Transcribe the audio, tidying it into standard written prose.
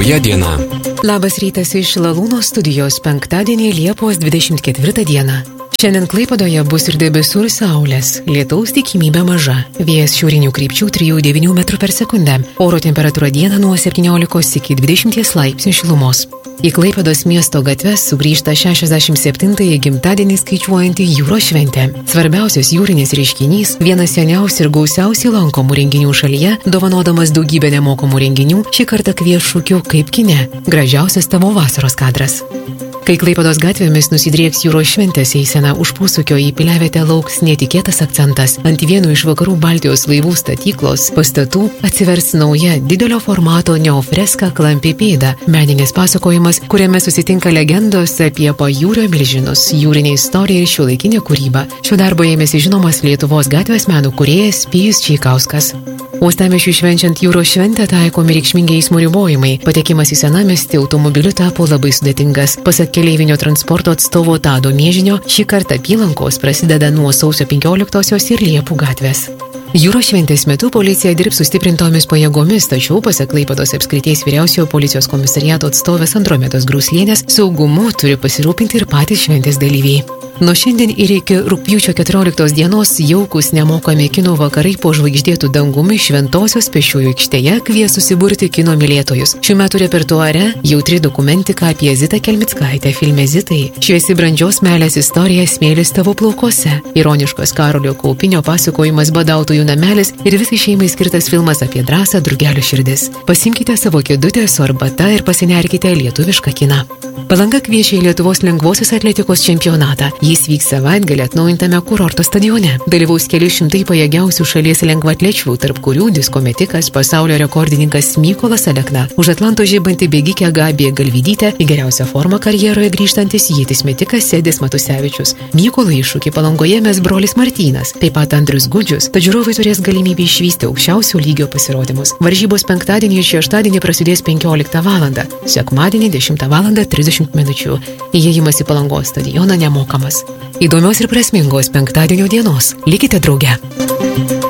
Nauja diena. Labas rytas iš Lalūno studijos penktadienį Liepos 24 dieną. Šiandien Klaipėdoje bus ir debesų ir saulės. Lietaus tikimybė maža. Vėjas šiaurinių krypčių 3–9 m/s. Oro temperatūra dieną nuo 17 iki 20 laipsnių šilumos. Į Klaipėdos miesto gatves sugrįžta 67-ąjį gimtadienį skaičiuojanti jūros šventė. Svarbiausias jūrinis reiškinys, vienas seniausių ir gausiausiai lankomų renginių šalyje, dovanodamas daugybę nemokamų renginių, šį kartą kvies šūkiu kaip kine. Gražiausias tavo vasaros kadras. Kai Klaipėdos gatvėmis nusidrieks jūros šventės eisena, už posūkio į Piliavietę lauks netikėtas akcentas. Ant vieno iš vakarų Baltijos laivų statyklos pastatų atsivers nauja didelio formato neofreska klampi pėda. Meninis pasakojimas, kuriame susitinka legendos apie pajūrio milžinus, jūrinė istorija ir šiuolaikinė kūryba. Šio darbo ėmėsi žinomas Lietuvos gatvės meno kūrėjas Pijus Čeikauskas. Uostamiesčiui švenčiant jūros šventę taikomi reikšmingi eismo ribojimai. Patekimas į senamiestį automobiliu tapo labai sudėtingas. Pasak keleivinio transporto atstovo Tado Miežinio, šį kartą apylankos prasideda nuo sausio 15-osios ir Liepų gatvės. Jūros šventės metu policija dirbs sustiprintomis pajėgomis, tačiau pasak Klaipėdos apskrities vyriausiojo policijos komisariato atstovės Andromedos Gruslienės, saugumu turi pasirūpinti ir patys šventės dalyviai. Nuo šiandien ir iki rugpjūčio 14 dienos jaukūs nemokami kino vakarai po žvaigždėtų dangumi Šventosios pėsčiųjų aikštėje kvies susiburti kino mylėtojus. Šiuo metu repertuare jautri dokumentika apie Zitą Kelmickaitę filme Zitai. Šviesi brandžios meilės istorija Smėlis tavo plaukose. Ironiškas Karolio Kaupinio pasakojimas Badautojų namelis ir visai šeimai skirtas filmas apie drąsą Drugelio širdis. Pasimkite savo kėdutę su arbata ir pasinerkite lietuvišką kiną. Palanga kviečia į Lietuvos lengvosios atletikos čempionatą. Jis vyks savaitgalį atnaujintame kurorto stadione. Dalyvaus keli šimtai pajėgiausių šalies lengvaatlečių, tarp kurių diskometikas, pasaulio rekordininkas Mykolas Alekna. Už Atlanto žiebanti bėgikė Gabija Galvydytė, į geriausią formą karjeroje grįžtantis ietis metikas Edis Matusevičius. Mykolai iššūkį Palangoje mes brolis Martynas, taip pat Andrius Gudžius, tad žiūrovai turės galimybę išvysti aukščiausio lygio pasirodymus. Varžybos penktadienį ir šeštadienį prasidės 15 val. Sekmadienį 10:30 min. Įėjimas į Palangos stadioną nemokamas. Įdomios ir prasmingos penktadienio dienos. Likite drauge.